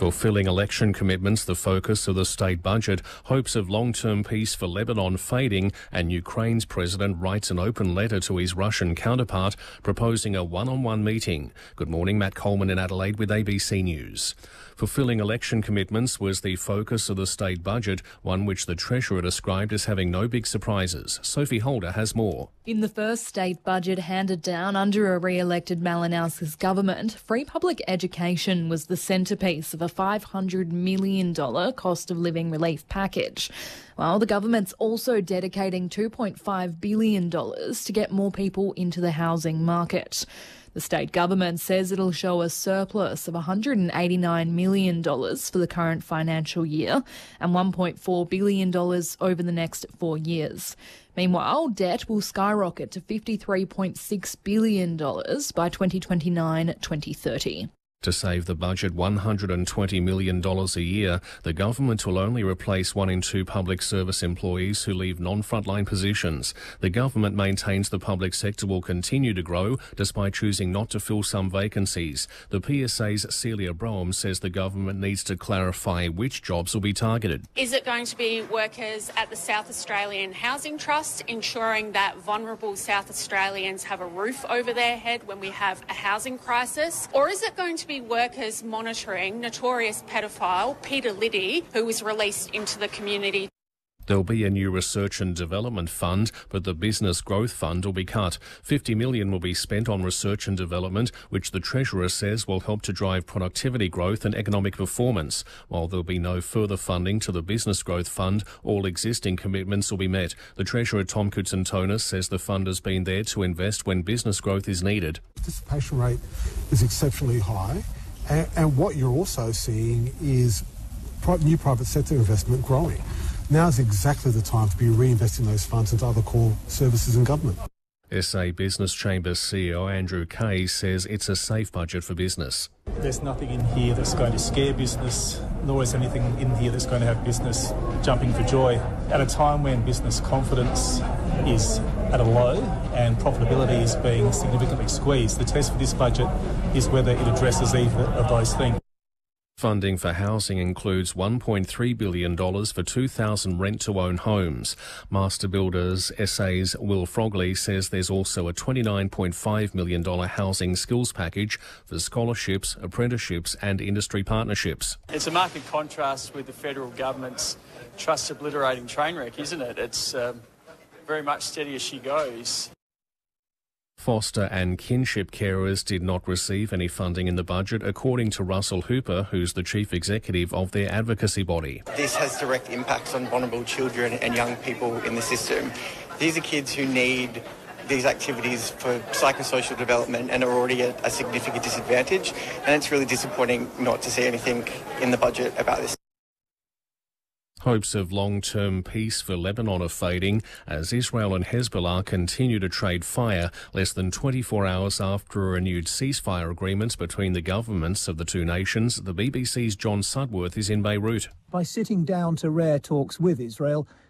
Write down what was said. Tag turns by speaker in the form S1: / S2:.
S1: Fulfilling election commitments, the focus of the state budget, hopes of long-term peace for Lebanon fading, and Ukraine's president writes an open letter to his Russian counterpart proposing a one-on-one meeting. Good morning, Matt Coleman in Adelaide with ABC News. Fulfilling election commitments was the focus of the state budget, one which the Treasurer described as having no big surprises. Sophie Holder has more.
S2: In the first state budget handed down under a re-elected Malinowskis government, free public education was the centrepiece of a $500 million cost of living relief package. While the government's also dedicating $2.5 billion to get more people into the housing market. The state government says it'll show a surplus of $189 million for the current financial year and $1.4 billion over the next 4 years. Meanwhile, debt will skyrocket to $53.6 billion by 2029-2030.
S1: To save the budget $120 million a year, the government will only replace 1 in 2 public service employees who leave non-frontline positions. The government maintains the public sector will continue to grow despite choosing not to fill some vacancies. The PSA's Celia Brougham says the government needs to clarify which jobs will be targeted.
S3: Is it going to be workers at the South Australian Housing Trust, ensuring that vulnerable South Australians have a roof over their head when we have a housing crisis? Or is it going to be workers monitoring notorious pedophile Peter Liddy, who was released into the community?
S1: There'll be a new research and development fund, but the business growth fund will be cut. $50 million will be spent on research and development, which the Treasurer says will help to drive productivity growth and economic performance. While there'll be no further funding to the business growth fund, all existing commitments will be met. The Treasurer, Tom Koutsantonis, says the fund has been there to invest when business growth is needed.
S4: Participation rate is exceptionally high, and what you're also seeing is new private sector investment growing. Now is exactly the time to be reinvesting those funds into other core services in government.
S1: SA Business Chambers CEO Andrew Kay says it's a safe budget for business.
S5: There's nothing in here that's going to scare business, nor is anything in here that's going to have business jumping for joy. At a time when business confidence is at a low and profitability is being significantly squeezed, the test for this budget is whether it addresses either of those things.
S1: Funding for housing includes $1.3 billion for 2,000 rent-to-own homes. Master Builders SA's Will Frogley says there's also a $29.5 million housing skills package for scholarships, apprenticeships and industry partnerships.
S6: It's a marked contrast with the federal government's trust-obliterating train wreck, isn't it? It's very much steady as she goes.
S1: Foster and kinship carers did not receive any funding in the budget, according to Russell Hooper, who's the chief executive of their advocacy body.
S7: This has direct impacts on vulnerable children and young people in the system. These are kids who need these activities for psychosocial development and are already at a significant disadvantage, and it's really disappointing not to see anything in the budget about this.
S1: Hopes of long-term peace for Lebanon are fading as Israel and Hezbollah continue to trade fire less than 24 hours after a renewed ceasefire agreement between the governments of the two nations. The BBC's John Sudworth is in Beirut.
S8: By sitting down to rare talks with Israel,